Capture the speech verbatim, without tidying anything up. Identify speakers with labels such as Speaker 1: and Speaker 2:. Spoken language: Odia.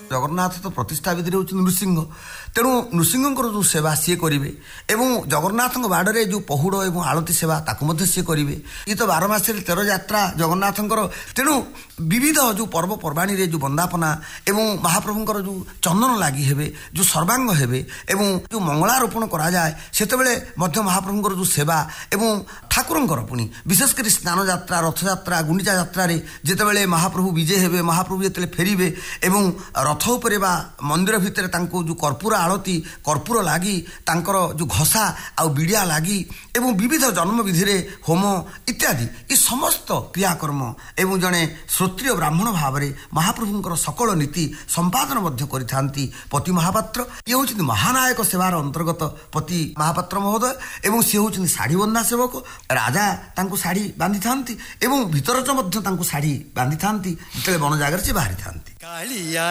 Speaker 1: ଜଗନ୍ନାଥ ତ ପ୍ରତିଷ୍ଠା ବିଧିରେ ହେଉଛନ୍ତି ନୃସିଂହ, ତେଣୁ ନୃସିଂହଙ୍କର ଯେଉଁ ସେବା ସିଏ କରିବେ ଏବଂ ଜଗନ୍ନାଥଙ୍କ ବାଡ଼ରେ ଯେଉଁ ପହୁଡ଼ ଏବଂ ଆଳତି ସେବା ତାକୁ ମଧ୍ୟ ସିଏ କରିବେ। ଇଏ ତ ବାର ମାସରେ ତେର ଯାତ୍ରା ଜଗନ୍ନାଥଙ୍କର, ତେଣୁ ବିବିଧ ଯେଉଁ ପର୍ବପର୍ବାଣୀରେ ଯେଉଁ ବନ୍ଦାପନା ଏବଂ ମହାପ୍ରଭୁଙ୍କର ଯେଉଁ ଚନ୍ଦନ ଲାଗି ହେବେ, ଯେଉଁ ସର୍ବାଙ୍ଗ ହେବେ ଏବଂ ଯେଉଁ ମଙ୍ଗଳାରୋପଣ କରାଯାଏ, ସେତେବେଳେ ମଧ୍ୟ ମହାପ୍ରଭୁଙ୍କର ଯେଉଁ ସେବା ଏବଂ ଠାକୁରଙ୍କର ପୁଣି ବିଶେଷ କରି ସ୍ନାନ ଯାତ୍ରା, ରଥଯାତ୍ରା, ଗୁଣ୍ଡିଚା ଯାତ୍ରାରେ ଯେତେବେଳେ ମହାପ୍ରଭୁ ବିଜେ ହେବେ, ମହାପ୍ରଭୁ ଯେତେବେଳେ ଫେରିବେ ଏବଂ ରଥ ଉପରେ ବା ମନ୍ଦିର ଭିତରେ ତାଙ୍କୁ ଯେଉଁ କର୍ପୂର ଆଳତି, କର୍ପୂର ଲାଗି, ତାଙ୍କର ଯେଉଁ ଘଷା ଆଉ ବିଡ଼ିଆ ଲାଗି ଏବଂ ବିବିଧ ଜନ୍ମବିଧିରେ ହୋମ ଇତ୍ୟାଦି ଏ ସମସ୍ତ କ୍ରିୟାକର୍ମ ଏବଂ ଜଣେ ଶ୍ରୋତ୍ରିୟ ବ୍ରାହ୍ମଣ ଭାବରେ ମହାପ୍ରଭୁଙ୍କର ସକଳ ନୀତି ସମ୍ପାଦନ ମଧ୍ୟ କରିଥାନ୍ତି ପତି ମହାପାତ୍ର। ଇଏ ହେଉଛନ୍ତି ମହାନାୟକ ସେବାର ଅନ୍ତର୍ଗତ ପତି ମହାପାତ୍ର ମହୋଦୟ ଏବଂ ସିଏ ହେଉଛନ୍ତି ଶାଢ଼ୀ ବନ୍ଧା ସେବକ। ରାଜା ତାଙ୍କୁ ଶାଢ଼ୀ ବାନ୍ଧିଥାନ୍ତି ଏବଂ ଭିତରଜ ମଧ୍ୟ ତାଙ୍କୁ ଶାଢ଼ୀ ବାନ୍ଧିଥାନ୍ତି ଯେତେବେଳେ ବଣ ଜାଗାରେ ସେ ବାହାରିଥାନ୍ତି।